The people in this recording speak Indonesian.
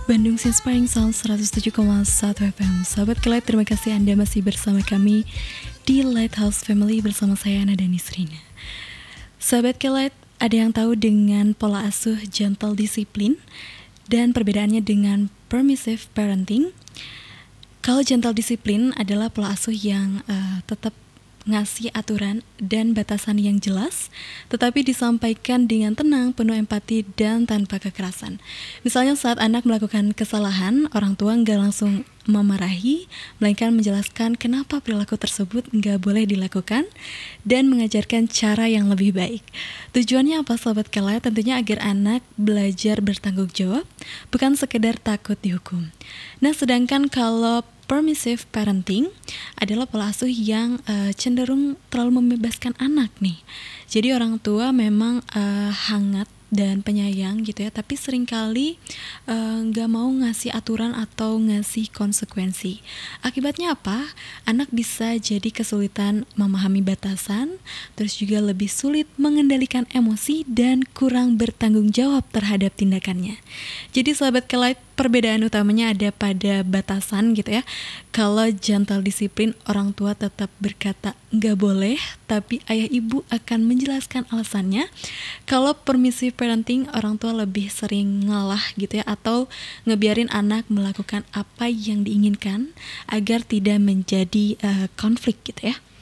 Bandung Inspiring Sound 107,1 FM. Sahabat Kelight, terima kasih Anda masih bersama kami di Lighthouse Family bersama saya Ana dan Nisrina. Sahabat Kelight, ada yang tahu dengan pola asuh gentle disiplin dan perbedaannya dengan permissive parenting? Kalau gentle disiplin adalah pola asuh yang tetap ngasih aturan dan batasan yang jelas, tetapi disampaikan dengan tenang, penuh empati, dan tanpa kekerasan. Misalnya saat anak melakukan kesalahan, orang tua nggak langsung memarahi, melainkan menjelaskan kenapa perilaku tersebut nggak boleh dilakukan, dan mengajarkan cara yang lebih baik. Tujuannya apa, sahabat Kelight? Tentunya agar anak belajar bertanggung jawab, bukan sekedar takut dihukum. Nah, sedangkan kalau permissive parenting adalah pola asuh yang cenderung terlalu membebaskan anak nih. Jadi orang tua memang hangat dan penyayang gitu ya, tapi seringkali nggak mau ngasih aturan atau ngasih konsekuensi. Akibatnya apa? Anak bisa jadi kesulitan memahami batasan, terus juga lebih sulit mengendalikan emosi dan kurang bertanggung jawab terhadap tindakannya. Jadi sahabat Kelight, perbedaan utamanya ada pada batasan gitu ya. Kalau gentle disiplin, orang tua tetap berkata nggak boleh, tapi ayah ibu akan menjelaskan alasannya. Kalau permissive parenting, orang tua lebih sering ngalah gitu ya, atau ngebiarin anak melakukan apa yang diinginkan agar tidak menjadi konflik gitu ya.